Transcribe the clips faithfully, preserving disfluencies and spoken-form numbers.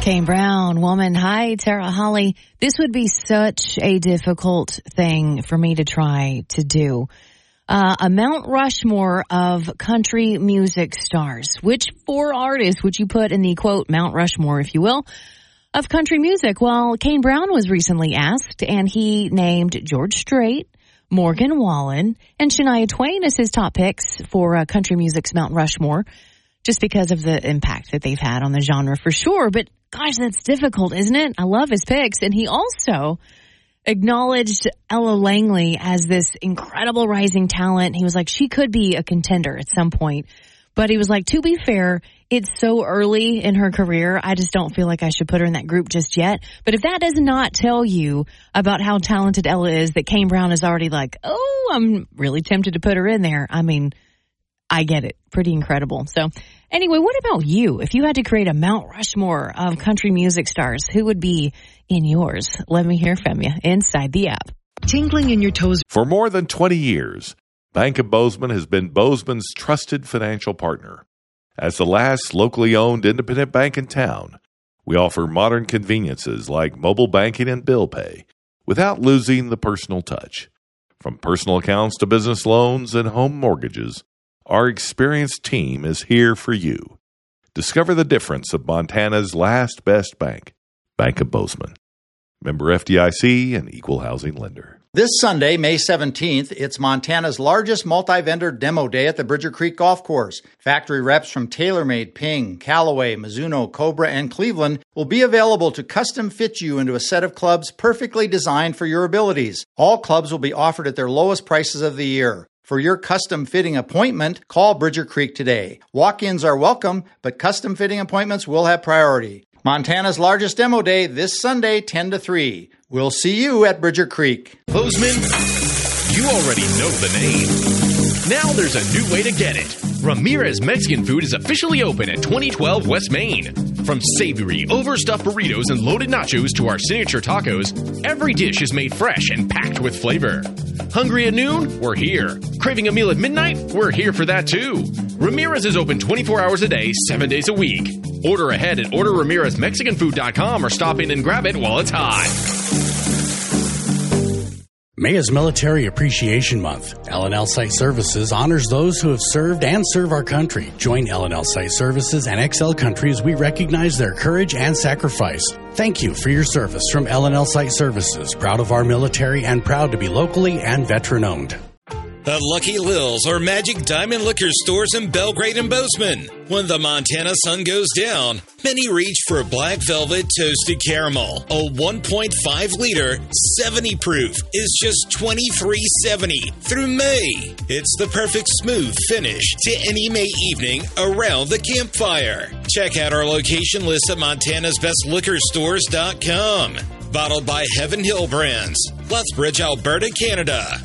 Kane Brown, Woman. Hi, Tara Holly. This would be such a difficult thing for me to try to do. Uh, a Mount Rushmore of country music stars. Which four artists would you put in the, quote, Mount Rushmore, if you will, of country music? Well, Kane Brown was recently asked, and he named George Strait, Morgan Wallen, and Shania Twain as his top picks for uh, country music's Mount Rushmore, just because of the impact that they've had on the genre for sure. But gosh, that's difficult, isn't it? I love his picks. And he also acknowledged Ella Langley as this incredible rising talent. He was like, she could be a contender at some point. But he was like, to be fair, it's so early in her career, I just don't feel like I should put her in that group just yet. But if that does not tell you about how talented Ella is, that Kane Brown is already like, oh, I'm really tempted to put her in there. I mean, I get it. Pretty incredible. So anyway, what about you? If you had to create a Mount Rushmore of country music stars, who would be in yours? Let me hear from you inside the app. Tingling in your toes. For more than twenty years, Bank of Bozeman has been Bozeman's trusted financial partner. As the last locally owned independent bank in town, we offer modern conveniences like mobile banking and bill pay without losing the personal touch. From personal accounts to business loans and home mortgages, our experienced team is here for you. Discover the difference of Montana's last best bank, Bank of Bozeman. Member F D I C and Equal Housing Lender. This Sunday, May seventeenth, it's Montana's largest multi-vendor demo day at the Bridger Creek Golf Course. Factory reps from TaylorMade, Ping, Callaway, Mizuno, Cobra, and Cleveland will be available to custom fit you into a set of clubs perfectly designed for your abilities. All clubs will be offered at their lowest prices of the year. For your custom fitting appointment, call Bridger Creek today. Walk-ins are welcome, but custom fitting appointments will have priority. Montana's largest demo day this Sunday, ten to three. We'll see you at Bridger Creek. Bozeman, you already know the name. Now there's a new way to get it. Ramirez Mexican Food is officially open at twenty twelve West Main. From savory, overstuffed burritos and loaded nachos to our signature tacos, every dish is made fresh and packed with flavor. Hungry at noon? We're here. Craving a meal at midnight? We're here for that too. Ramirez is open twenty-four hours a day, seven days a week. Order ahead at order ramirez mexican food dot com or stop in and grab it while it's hot. May is Military Appreciation Month. L and L Site Services honors those who have served and serve our country. Join L and L Site Services and X L Country as we recognize their courage and sacrifice. Thank you for your service from L and L Site Services, proud of our military and proud to be locally and veteran-owned. The Lucky Lils are Magic Diamond liquor stores in Belgrade and Bozeman. When the Montana sun goes down, many reach for Black Velvet Toasted Caramel. A one point five liter, seventy proof is just twenty-three seventy through May. It's the perfect smooth finish to any May evening around the campfire. Check out our location list at montanas best liquor stores dot com. Bottled by Heaven Hill Brands, Lethbridge, Alberta, Canada.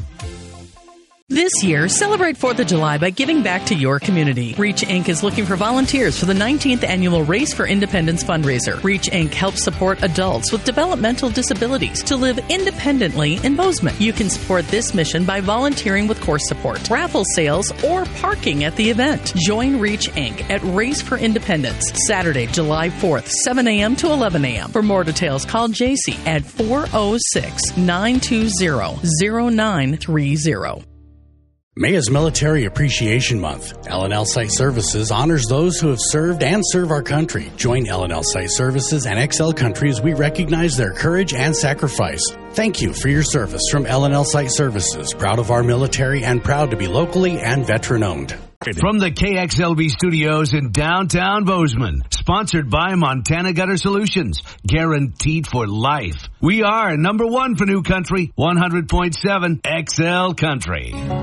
This year, celebrate fourth of July by giving back to your community. Reach Incorporated is looking for volunteers for the nineteenth Annual Race for Independence fundraiser. Reach Incorporated helps support adults with developmental disabilities to live independently in Bozeman. You can support this mission by volunteering with course support, raffle sales, or parking at the event. Join Reach Incorporated at Race for Independence, Saturday, July fourth, seven a.m. to eleven a.m. For more details, call J C at four oh six, nine two zero, zero nine three zero. May is Military Appreciation Month. L and L Site Services honors those who have served and serve our country. Join L and L Site Services and X L Country as we recognize their courage and sacrifice. Thank you for your service from L and L Site Services, proud of our military and proud to be locally and veteran-owned. From the K X L V studios in downtown Bozeman, sponsored by Montana Gutter Solutions, guaranteed for life. We are number one for New Country, one hundred point seven X L Country.